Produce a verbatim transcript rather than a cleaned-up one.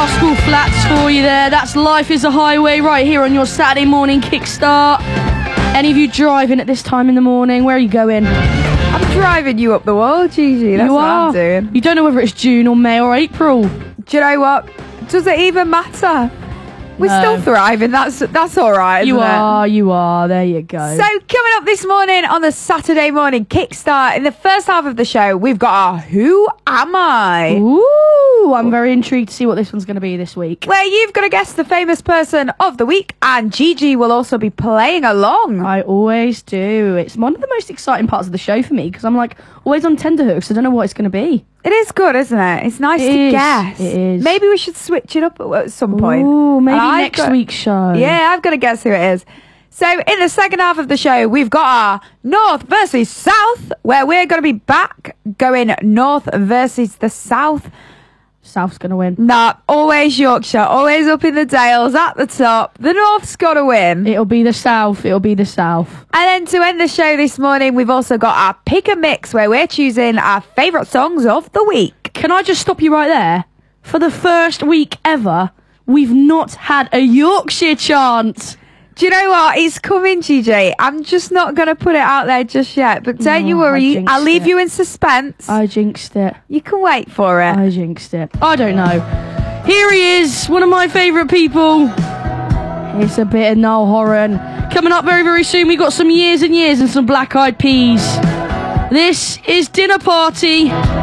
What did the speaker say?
Rascal Flatts for you there. That's Life is a Highway right here on your Saturday morning kickstart. Any of you driving at this time in the morning? Where are you going? I'm driving you up the wall, Gigi. That's you what are. I'm doing. You don't know whether it's June or May or April. Do you know what? Does it even matter? We're No. still thriving. That's that's all right, isn't You it? are, you are. There you go. So coming up this morning on the Saturday morning kickstart, in the first half of the show, we've got our Who Am I? Ooh, I'm very intrigued to see what this one's going to be this week. Where you've got to guess the famous person of the week, and Gigi will also be playing along. I always do. It's one of the most exciting parts of the show for me because I'm like always on tenterhooks. I don't know what it's going to be. It is good, isn't it? It's nice It to is, guess. it is. Maybe we should switch it up at- at some point. Ooh, maybe And I've next got- week's show. Yeah, I've got to guess who it is. So in the second half of the show, we've got our North versus South, where we're going to be back going North versus the South. South's going to win. Nah, always Yorkshire, always up in the Dales, at the top. The North's got to win. It'll be the South. It'll be the South. And then to end the show this morning, we've also got our Pick a Mix, where we're choosing our favourite songs of the week. Can I just stop you right there? For the first week ever, we've not had a Yorkshire chant. Do you know what? It's coming, G J. I'm just not going to put it out there just yet. But don't No, you I worry. jinxed I'll leave it. you in suspense. I jinxed it. You can wait for it. I jinxed it. I don't know. Here he is, one of my favourite people. It's a bit of Noel Horan. Coming up very, very soon, we got some Years and Years and some Black Eyed Peas. This is Dinner Party.